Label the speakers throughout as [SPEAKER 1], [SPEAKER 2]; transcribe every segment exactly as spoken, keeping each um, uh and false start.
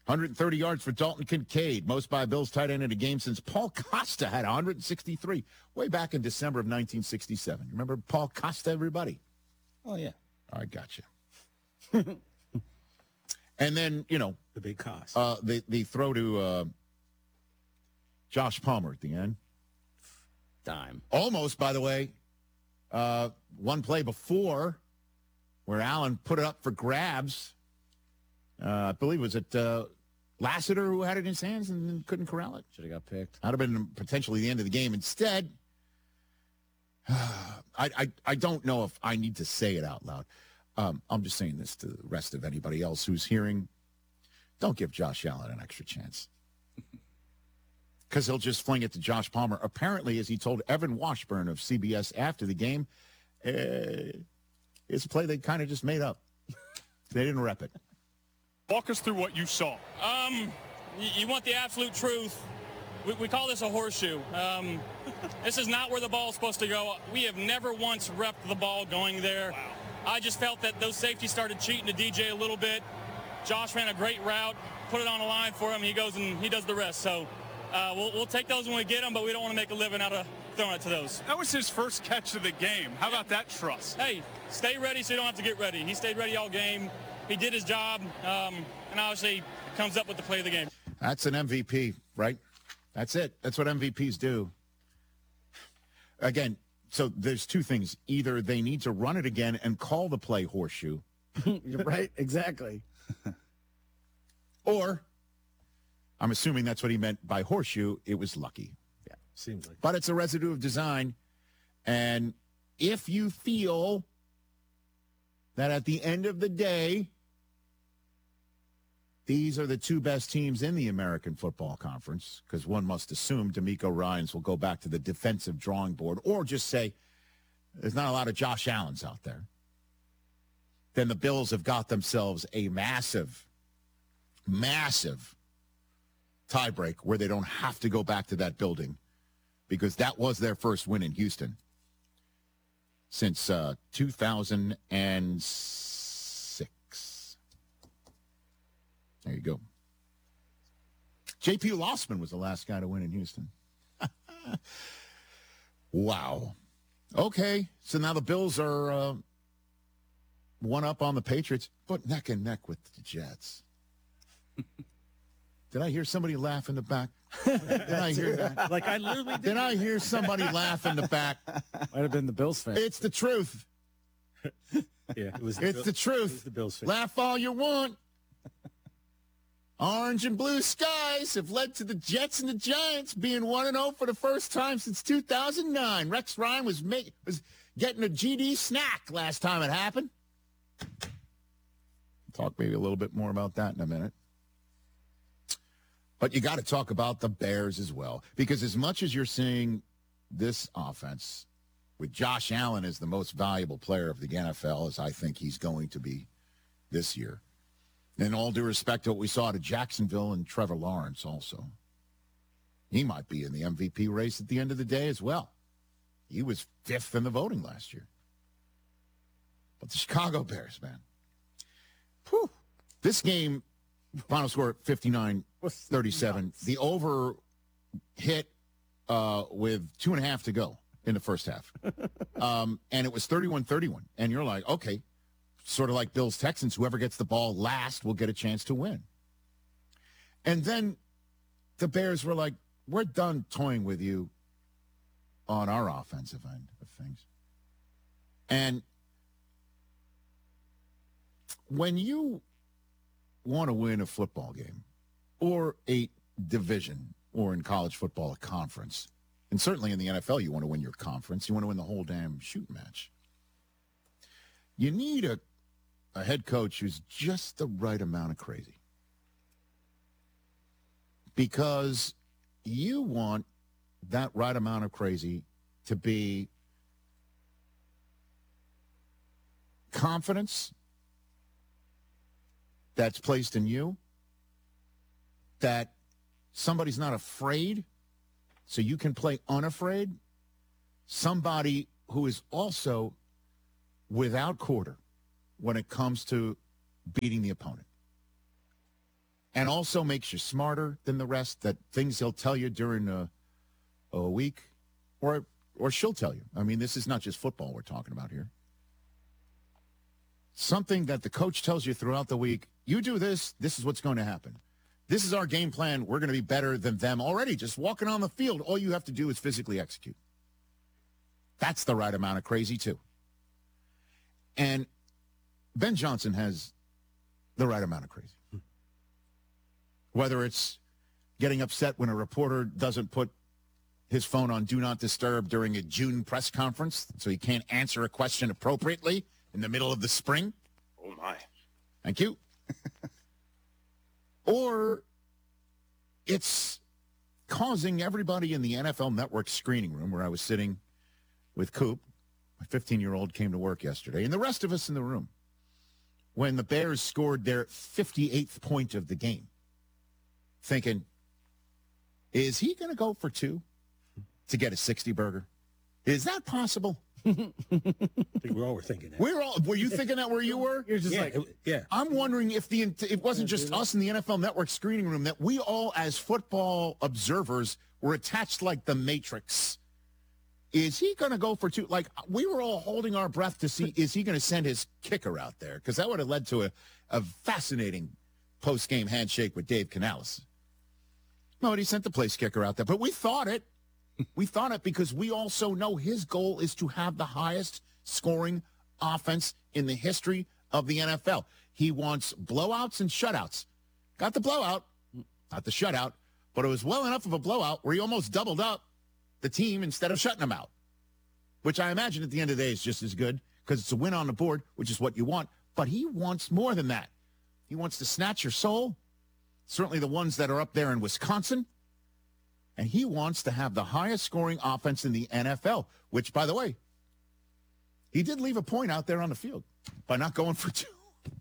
[SPEAKER 1] one hundred thirty yards for Dalton Kincaid, most by a Bills tight end in a game since Paul Costa had one hundred sixty-three way back in December of nineteen sixty-seven. Remember Paul Costa, everybody?
[SPEAKER 2] Oh, yeah.
[SPEAKER 1] I got you. And then, you know.
[SPEAKER 2] The big cost.
[SPEAKER 1] Uh, the, the throw to uh, Josh Palmer at the end.
[SPEAKER 2] Dime.
[SPEAKER 1] Almost, by the way, uh, one play before where Allen put it up for grabs. Uh, I believe it was it uh, Lassiter who had it in his hands and couldn't corral it.
[SPEAKER 2] Should have got picked.
[SPEAKER 1] That would have been potentially the end of the game. Instead, I, I, I don't know if I need to say it out loud. Um, I'm just saying this to the rest of anybody else who's hearing. Don't give Josh Allen an extra chance. Because he'll just fling it to Josh Palmer. Apparently, as he told Evan Washburn of C B S after the game, uh, it's a play they kind of just made up. They didn't rep it.
[SPEAKER 3] Walk us through what you saw.
[SPEAKER 4] Um, you, you want the absolute truth. We, we call this a horseshoe. Um, this is not where the ball is supposed to go. We have never once repped the ball going there.
[SPEAKER 3] Wow.
[SPEAKER 4] I just felt that those safeties started cheating to D J a little bit. Josh ran a great route, put it on the line for him. He goes and he does the rest. So uh, we'll, we'll take those when we get them, but we don't want to make a living out of throwing it to those.
[SPEAKER 3] That was his first catch of the game. How about that trust?
[SPEAKER 4] Hey, stay ready so you don't have to get ready. He stayed ready all game. He did his job, um, and obviously comes up with the play of the game.
[SPEAKER 1] That's an M V P, right? That's it. That's what M V Ps do. Again, so there's two things. Either they need to run it again and call the play horseshoe.
[SPEAKER 2] You're right, exactly.
[SPEAKER 1] Or, I'm assuming that's what he meant by horseshoe, it was lucky.
[SPEAKER 2] Yeah, seems like.
[SPEAKER 1] But it's a residue of design. And if you feel that at the end of the day, these are the two best teams in the American Football Conference, because one must assume D'Amico Ryans will go back to the defensive drawing board, or just say there's not a lot of Josh Allens out there. Then the Bills have got themselves a massive, massive tiebreak where they don't have to go back to that building, because that was their first win in Houston since uh, two thousand six. There you go. J P. Lossman was the last guy to win in Houston. Wow. Okay, so now the Bills are uh, one up on the Patriots, but neck and neck with the Jets. Did I hear somebody laugh in the back? Did I hear that?
[SPEAKER 2] Like I literally did.
[SPEAKER 1] Did I hear somebody laugh in the back?
[SPEAKER 2] Might have been the Bills fan.
[SPEAKER 1] It's the truth.
[SPEAKER 2] Yeah, it was.
[SPEAKER 1] It's
[SPEAKER 2] Bill-
[SPEAKER 1] the truth.
[SPEAKER 2] It was the Bills fan.
[SPEAKER 1] Laugh all you want. Orange and blue skies have led to the Jets and the Giants being one and oh for the first time since two thousand nine. Rex Ryan was make, was getting a G D snack last time it happened. Talk maybe a little bit more about that in a minute. But you got to talk about the Bears as well, because as much as you're seeing this offense with Josh Allen as the most valuable player of the N F L, as I think he's going to be this year, in all due respect to what we saw to Jacksonville and Trevor Lawrence also, he might be in the M V P race at the end of the day as well. He was fifth in the voting last year. But the Chicago Bears, man. Whew. This game, final score fifty-nine thirty-seven. The over hit uh, with two and a half to go in the first half. um, and it was thirty-one thirty-one. And you're like, okay, sort of like Bills Texans, whoever gets the ball last will get a chance to win. And then the Bears were like, we're done toying with you on our offensive end of things. And when you want to win a football game or a division, or in college football, a conference, and certainly in the N F L, you want to win your conference, you want to win the whole damn shoot match, you need a, a head coach who's just the right amount of crazy. Because you want that right amount of crazy to be confidence that's placed in you, that somebody's not afraid, so you can play unafraid, somebody who is also without quarter when it comes to beating the opponent. and also makes you smarter than the rest, that things he'll tell you during a, a week, or or she'll tell you. I mean, this is not just football we're talking about here. Something that the coach tells you throughout the week, you do this, this is what's going to happen. This is our game plan. We're going to be better than them already. Just walking on the field, all you have to do is physically execute. That's the right amount of crazy, too. And Ben Johnson has the right amount of crazy. Whether it's getting upset when a reporter doesn't put his phone on Do Not Disturb during a June press conference so he can't answer a question appropriately in the middle of the spring.
[SPEAKER 5] Oh, my.
[SPEAKER 1] Thank you. Or it's causing everybody in the N F L Network screening room where I was sitting with Coop, my fifteen-year-old came to work yesterday, and the rest of us in the room, when the Bears scored their fifty-eighth point of the game, thinking, is he going to go for two to get a sixty burger? Is that possible?
[SPEAKER 6] I think we all were thinking that.
[SPEAKER 1] We're all. Were you thinking that where you were?
[SPEAKER 2] You're just
[SPEAKER 6] Yeah,
[SPEAKER 2] like,
[SPEAKER 6] it- yeah.
[SPEAKER 1] I'm wondering if the it wasn't just us in the N F L Network screening room, that we all, as football observers, were attached like the Matrix. Is he going to go for two? Like, we were all holding our breath to see, is he going to send his kicker out there? Because that would have led to a, a fascinating post-game handshake with Dave Canales. No, he sent the place kicker out there. But we thought it. We thought it because we also know his goal is to have the highest scoring offense in the history of the N F L. He wants blowouts and shutouts. Got the blowout, not the shutout, but it was well enough of a blowout where he almost doubled up the team instead of shutting them out, which I imagine at the end of the day is just as good because it's a win on the board, which is what you want. But he wants more than that. He wants to snatch your soul, certainly the ones that are up there in Wisconsin. And he wants to have the highest scoring offense in the N F L, which, by the way, he did leave a point out there on the field by not going for two.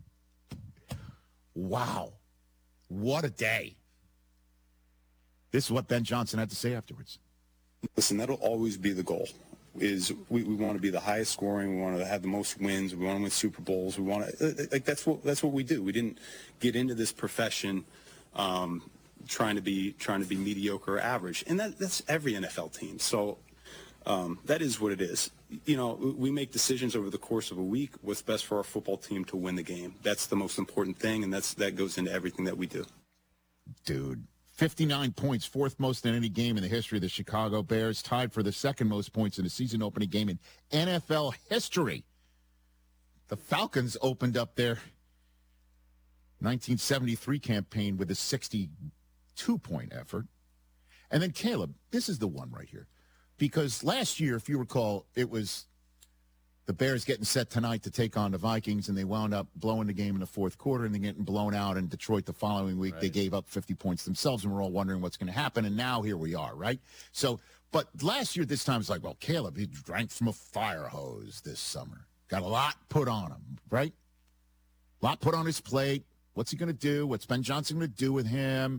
[SPEAKER 1] Wow. What a day. This is what Ben Johnson had to say afterwards.
[SPEAKER 5] Listen, that'll always be the goal. Is we, we want to be the highest scoring. We want to have the most wins. We want to win Super Bowls. We want to like that's what that's what we do. We didn't get into this profession um, trying to be trying to be mediocre or average, and that that's every N F L team. So um, that is what it is. You know, we make decisions over the course of a week. What's best for our football team to win the game? That's the most important thing, and that's that goes into everything that we do.
[SPEAKER 1] Dude. fifty-nine points, fourth most in any game in the history of the Chicago Bears, tied for the second most points in a season-opening game in N F L history. The Falcons opened up their nineteen seventy-three campaign with a sixty-two point effort. And then, Caleb, this is the one right here. Because last year, if you recall, it was the Bears getting set tonight to take on the Vikings, and they wound up blowing the game in the fourth quarter and then getting blown out in Detroit the following week. Right. They gave up fifty points themselves, and we're all wondering what's going to happen, and now here we are, right? So, but last year, this time, it's like, well, Caleb, he drank from a fire hose this summer. Got a lot put on him, right? A lot put on his plate. What's he going to do? What's Ben Johnson going to do with him?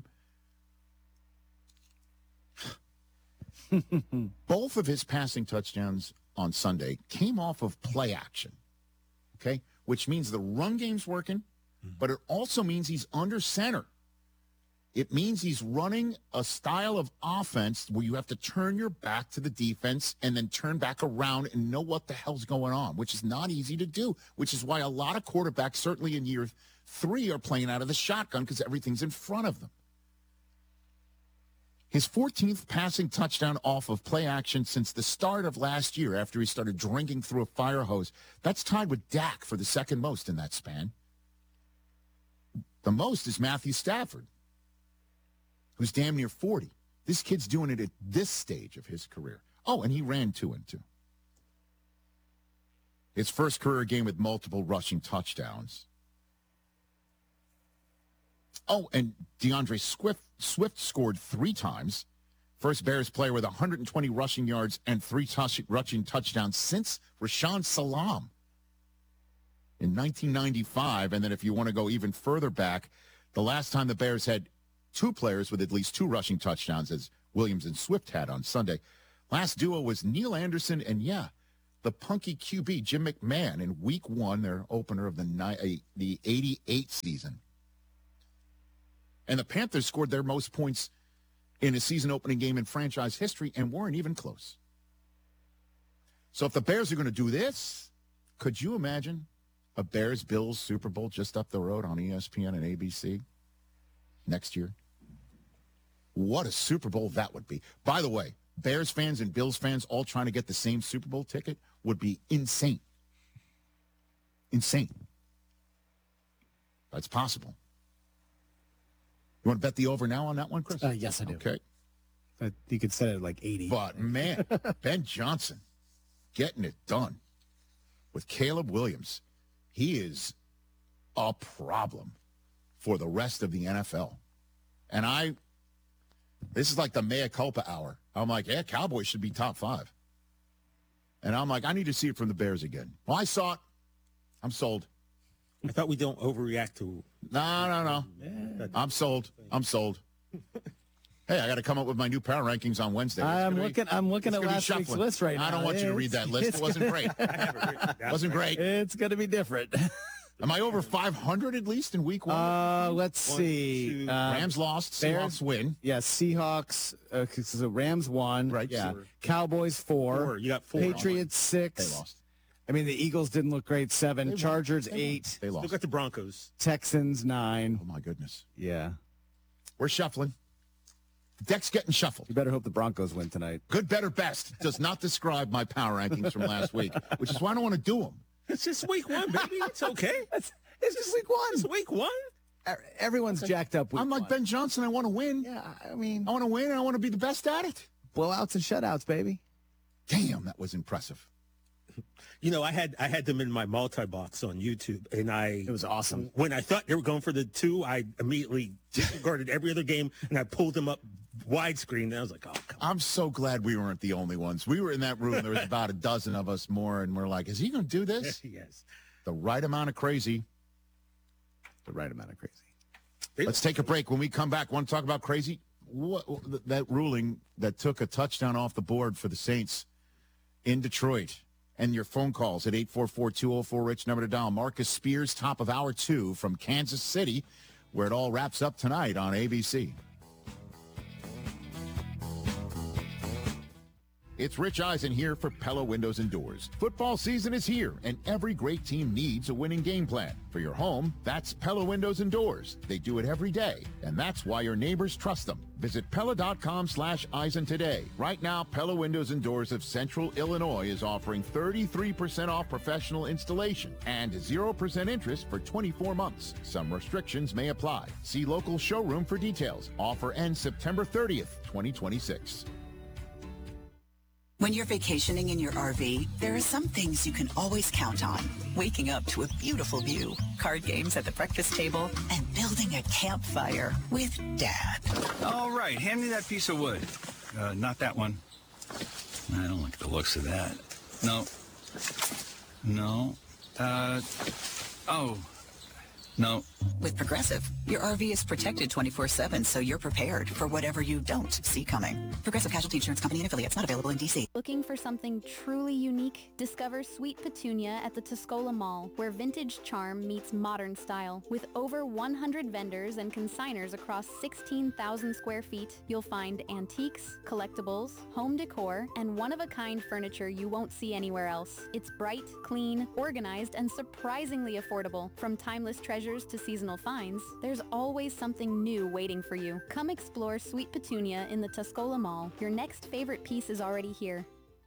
[SPEAKER 1] Both of his passing touchdowns on Sunday came off of play action, okay, which means the run game's working, but it also means he's under center. It means he's running a style of offense where you have to turn your back to the defense and then turn back around and know what the hell's going on, which is not easy to do, which is why a lot of quarterbacks, certainly in year three, are playing out of the shotgun because everything's in front of them. His fourteenth passing touchdown off of play action since the start of last year after he started drinking through a fire hose. That's tied with Dak for the second most in that span. The most is Matthew Stafford, who's damn near forty. This kid's doing it at this stage of his career. Oh, and he ran two and two. His first career game with multiple rushing touchdowns. Oh, and DeAndre Swift, Swift scored three times. First Bears player with one hundred twenty rushing yards and three touch, rushing touchdowns since Rashaan Salam in nineteen ninety-five. And then if you want to go even further back, the last time the Bears had two players with at least two rushing touchdowns, as Williams and Swift had on Sunday. Last duo was Neil Anderson and, yeah, the punky Q B, Jim McMahon, in week one, their opener of the, the eighty-eight season. And the Panthers scored their most points in a season-opening game in franchise history and weren't even close. So if the Bears are going to do this, could you imagine a Bears-Bills Super Bowl just up the road on E S P N and A B C next year? What a Super Bowl that would be. By the way, Bears fans and Bills fans all trying to get the same Super Bowl ticket would be insane. Insane. That's possible. You want to bet the over now on that one, Chris?
[SPEAKER 2] Uh, yes, I do.
[SPEAKER 1] Okay.
[SPEAKER 2] Uh, you could set it at like eighty.
[SPEAKER 1] But, man, Ben Johnson getting it done with Caleb Williams. He is a problem for the rest of the N F L. And I, this is like the mea culpa hour. I'm like, yeah, Cowboys should be top five. And I'm like, I need to see it from the Bears again. Well, I saw it. I'm sold.
[SPEAKER 6] I thought we don't overreact to.
[SPEAKER 1] No, no, no.
[SPEAKER 6] Yeah.
[SPEAKER 1] I'm sold. I'm sold. Hey, I got to come up with my new power rankings on Wednesday. It's
[SPEAKER 2] I'm
[SPEAKER 1] gonna
[SPEAKER 2] looking.
[SPEAKER 1] Be,
[SPEAKER 2] I'm looking
[SPEAKER 1] it's
[SPEAKER 2] at
[SPEAKER 1] gonna be
[SPEAKER 2] last week's
[SPEAKER 1] shuffling.
[SPEAKER 2] list right now.
[SPEAKER 1] I don't want you to read that list. It wasn't great. It wasn't great.
[SPEAKER 2] It's going to be different.
[SPEAKER 1] Am I over five hundred at least in week one?
[SPEAKER 2] Uh, let's
[SPEAKER 6] One,
[SPEAKER 2] see.
[SPEAKER 6] two,
[SPEAKER 2] Uh,
[SPEAKER 1] Rams lost.
[SPEAKER 2] Bears-
[SPEAKER 1] Seahawks win.
[SPEAKER 2] Yeah, Seahawks. Uh, so Rams won.
[SPEAKER 1] Right,
[SPEAKER 2] Yeah.
[SPEAKER 1] four.
[SPEAKER 2] Cowboys four.
[SPEAKER 6] Four. You got four.
[SPEAKER 2] Patriots six.
[SPEAKER 1] They lost.
[SPEAKER 2] I mean, the Eagles didn't look great. Seven.
[SPEAKER 1] They won.
[SPEAKER 2] Chargers
[SPEAKER 1] They won.
[SPEAKER 2] eight.
[SPEAKER 1] They lost.
[SPEAKER 6] Look at the Broncos.
[SPEAKER 2] Texans nine.
[SPEAKER 1] Oh, my goodness.
[SPEAKER 2] Yeah.
[SPEAKER 1] We're shuffling. Deck's getting shuffled.
[SPEAKER 2] You better hope the Broncos win tonight.
[SPEAKER 1] Good, better, best does not describe my power rankings from last week, which is why I don't want to do them.
[SPEAKER 6] It's just week one, baby. It's okay.
[SPEAKER 2] It's, it's just week one.
[SPEAKER 6] It's week one.
[SPEAKER 2] E- Everyone's jacked up. Week
[SPEAKER 1] I'm like
[SPEAKER 2] one.
[SPEAKER 1] Ben Johnson. I want to win.
[SPEAKER 2] Yeah, I mean,
[SPEAKER 1] I want to win, and I want to be the best at it.
[SPEAKER 2] blowouts and shutouts, baby.
[SPEAKER 1] Damn, that was impressive.
[SPEAKER 6] You know, I had I had them in my multi-box on YouTube, and I
[SPEAKER 2] It was awesome.
[SPEAKER 6] when I thought they were going for the two, I immediately disregarded every other game, and I pulled them up widescreen, and I was like, oh, come on.
[SPEAKER 1] I'm so glad we weren't the only ones. We were in that room. There was about a dozen of us more, and we're like, is he going to do this?
[SPEAKER 6] Yes.
[SPEAKER 1] The right amount of crazy.
[SPEAKER 2] The right amount of crazy.
[SPEAKER 1] Let's take a break. When we come back, want to talk about crazy? What, that ruling that took a touchdown off the board for the Saints in Detroit. And your phone calls at eight four four, two oh four, RICH, number to dial. Marcus Spears, top of hour two from Kansas City, where it all wraps up tonight on A B C. It's Rich Eisen here for Pella Windows and Doors. Football season is here, and every great team needs a winning game plan. For your home, that's Pella Windows and Doors. They do it every day, and that's why your neighbors trust them. Visit Pella.com slash Eisen today. Right now, Pella Windows and Doors of Central Illinois is offering thirty-three percent off professional installation and zero percent interest for twenty-four months. Some restrictions may apply. See local showroom for details. Offer ends September thirtieth, twenty twenty-six.
[SPEAKER 7] When you're vacationing in your R V, there are some things you can always count on. Waking up to a beautiful view, card games at the breakfast table, and building a campfire with Dad.
[SPEAKER 8] All right, hand me that piece of wood. Uh, not that one. I don't like the looks of that. No. No. Uh, oh. No.
[SPEAKER 7] With Progressive, your R V is protected twenty-four seven, so you're prepared for whatever you don't see coming. Progressive Casualty Insurance Company and affiliates, not available in D C.
[SPEAKER 9] Looking for something truly unique? Discover Sweet Petunia at the Tuscola Mall, where vintage charm meets modern style. With over one hundred vendors and consigners across sixteen thousand square feet, you'll find antiques, collectibles, home decor, and one-of-a-kind furniture you won't see anywhere else. It's bright, clean, organized, and surprisingly affordable. From timeless treasures to seasonal finds, there's always something new waiting for you. Come explore Sweet Petunia in the Tuscola Mall. Your next favorite piece is already here.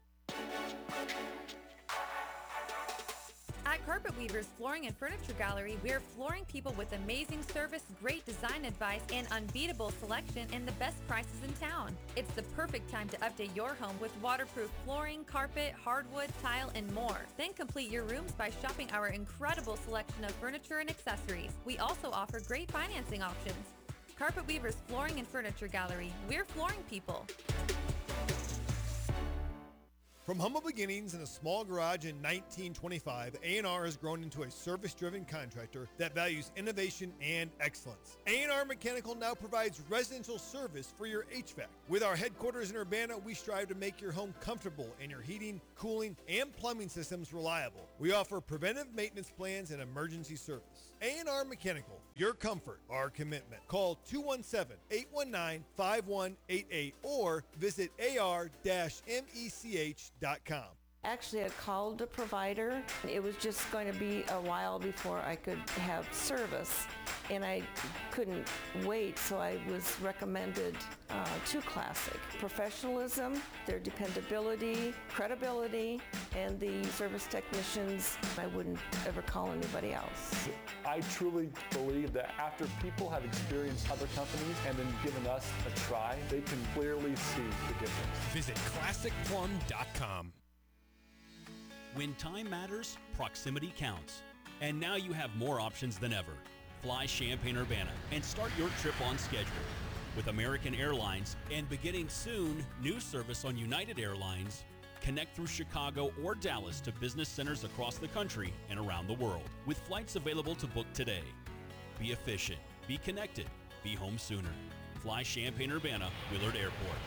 [SPEAKER 10] At Carpet Weavers Flooring and Furniture Gallery, we're flooring people with amazing service, great design advice, and unbeatable selection and the best prices in town. It's the perfect time to update your home with waterproof flooring, carpet, hardwood, tile, and more. Then complete your rooms by shopping our incredible selection of furniture and accessories. We also offer great financing options. Carpet Weavers Flooring and Furniture Gallery, we're flooring people.
[SPEAKER 11] From humble beginnings in a small garage in nineteen twenty-five, A and R has grown into a service-driven contractor that values innovation and excellence. A and R Mechanical now provides residential service for your H V A C. With our headquarters in Urbana, we strive to make your home comfortable and your heating, cooling, and plumbing systems reliable. We offer preventive maintenance plans and emergency service. A and R Mechanical, your comfort, our commitment. Call two one seven, eight one nine, five one eight eight or visit A R mech dot com.
[SPEAKER 12] Actually, I called a provider. It was just going to be a while before I could have service, and I couldn't wait, so I was recommended uh, to Classic. Professionalism, their dependability, credibility, and the service technicians, I wouldn't ever call anybody else.
[SPEAKER 13] I truly believe that after people have experienced other companies and then given us a try, they can clearly see the difference.
[SPEAKER 14] Visit classic plum dot com.
[SPEAKER 15] When time matters, proximity counts. And now you have more options than ever. Fly Champaign-Urbana and start your trip on schedule. With American Airlines and beginning soon, new service on United Airlines, connect through Chicago or Dallas to business centers across the country and around the world, with flights available to book today. Be efficient, be connected, be home sooner. Fly Champaign-Urbana, Willard Airport.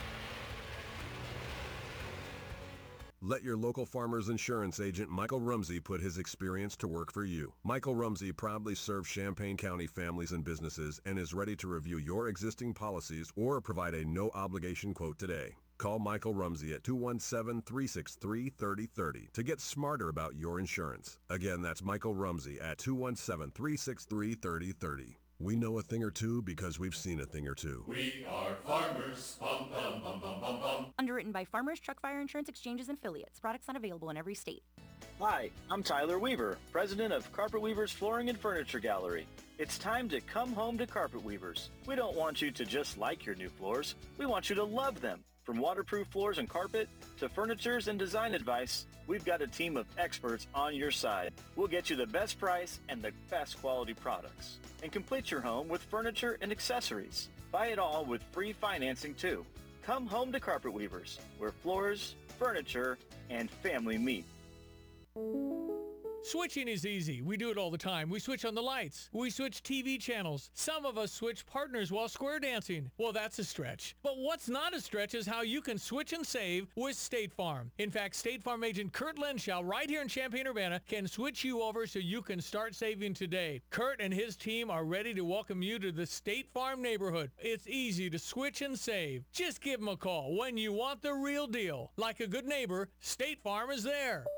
[SPEAKER 16] Let your local Farmers Insurance agent Michael Rumsey put his experience to work for you. Michael Rumsey proudly serves Champaign County families and businesses and is ready to review your existing policies or provide a no-obligation quote today. Call Michael Rumsey at two one seven, three six three, three zero three zero to get smarter about your insurance. Again, that's Michael Rumsey at two one seven, three six three, three zero three zero. We know a thing or two because we've seen a thing or two.
[SPEAKER 17] We are farmers. Bum, bum, bum, bum, bum, bum.
[SPEAKER 18] Underwritten by Farmers Truck Fire Insurance Exchanges and Affiliates. Products not available in every state.
[SPEAKER 19] Hi, I'm Tyler Weaver, president of Carpet Weavers Flooring and Furniture Gallery. It's time to come home to Carpet Weavers. We don't want you to just like your new floors. We want you to love them. From waterproof floors and carpet to furnitures and design advice, we've got a team of experts on your side. We'll get you the best price and the best quality products. And complete your home with furniture and accessories. Buy it all with free financing too. Come home to Carpet Weavers, where floors, furniture, and family meet.
[SPEAKER 20] Switching is easy. We do it all the time. We switch on the lights. We switch T V channels. Some of us switch partners while square dancing. Well, that's a stretch. But what's not a stretch is how you can switch and save with State Farm. In fact, State Farm agent Kurt Lenschow right here in Champaign-Urbana can switch you over so you can start saving today. Kurt and his team are ready to welcome you to the State Farm neighborhood. It's easy to switch and save. Just give them a call when you want the real deal. Like a good neighbor, State Farm is there.